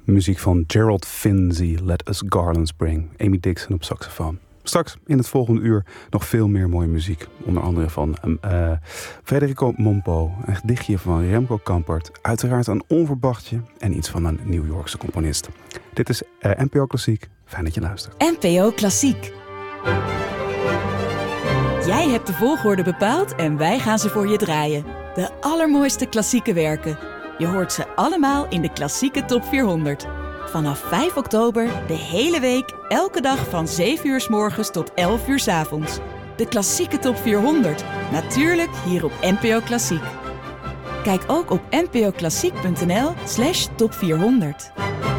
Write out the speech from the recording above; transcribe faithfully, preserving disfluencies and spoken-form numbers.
Muziek van Gerald Finzi, Let Us Garlands Bring. Amy Dixon op saxofoon. Straks in het volgende uur nog veel meer mooie muziek. Onder andere van uh, Federico Mompo, een gedichtje van Remco Kampert. Uiteraard een onverwachtje en iets van een New Yorkse componist. Dit is uh, N P O Klassiek. Fijn dat je luistert. N P O Klassiek. Jij hebt de volgorde bepaald en wij gaan ze voor je draaien. De allermooiste klassieke werken. Je hoort ze allemaal in de Klassieke Top vierhonderd. Vanaf vijf oktober, de hele week, elke dag van zeven uur 's morgens tot elf uur 's avonds. De Klassieke Top vierhonderd, natuurlijk hier op N P O Klassiek. Kijk ook op npoklassiek punt n l slash top vierhonderd.